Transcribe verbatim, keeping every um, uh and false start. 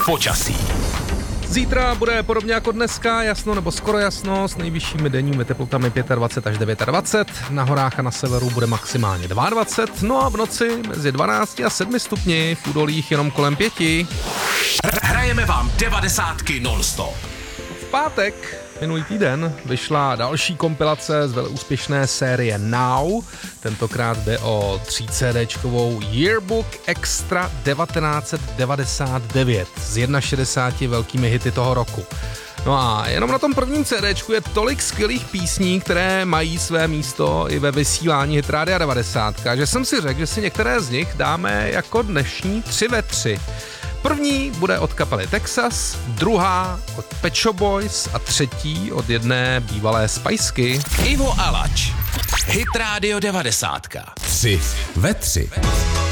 Počasí. Zítra bude podobně jako dneska, jasno nebo skoro jasno, s nejvyššími denními teplotami dvacet pět až dvacet devět. Na horách a na severu bude maximálně dvacet dva, no a v noci mezi dvanácti a sedmi stupni, v údolích jenom kolem pěti. Hrajeme vám devadesátky non-stop. V pátek minulý týden vyšla další kompilace z velúspěšné série Now. Tentokrát jde o tří cédéčkovou Yearbook Extra devatenáct devadesát devět s šedesáti jedna velkými hity toho roku. No a jenom na tom prvním cédéčku je tolik skvělých písní, které mají své místo i ve vysílání Hit Rádia devadesát, že jsem si řekl, že si některé z nich dáme jako dnešní tři ve tři. První bude od kapely Texas, druhá od Pet Shop Boys a třetí od jedné bývalé Spiceky. Ivo Alač. Hit Rádio devadesátka. Tři ve tři.